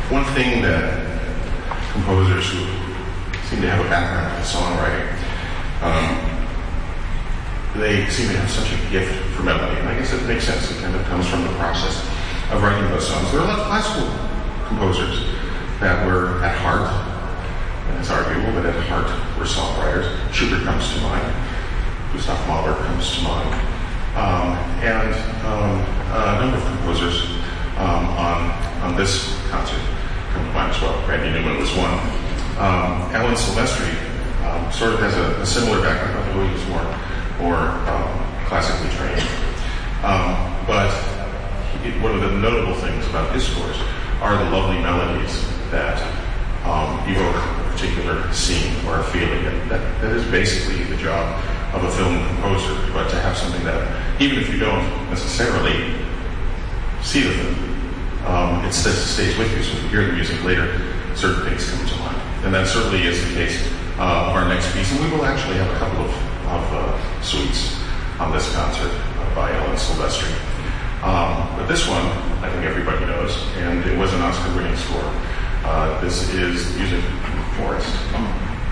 one thing that composers who seem to have a background in songwriting, they seem to have such a gift for melody, and I guess it makes sense. It kind of comes from the process of writing those songs. There are a lot of classical composers that were at heart, and it's arguable, but at heart were songwriters. Schubert comes to mind. Gustav Mahler comes to mind. And a number of composers on this concert come to mind as well. Randy Newman was one. Alan Silvestri sort of has a similar background, although he was more classically trained. But one of the notable things about his scores are the lovely melodies that evoke a particular scene or a feeling. And that is basically the job of a film composer, but to have something that, even if you don't necessarily see the film, it stays with you. So if you hear the music later, certain things come to mind. And that certainly is the case of our next piece. And we will actually have a couple of suites on this concert by Alan Silvestri. But this one, I think everybody knows, and it was an Oscar-winning score. This is music from Forrest.